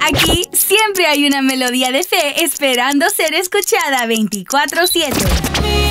Aquí siempre hay una melodía de fe esperando ser escuchada 24/7.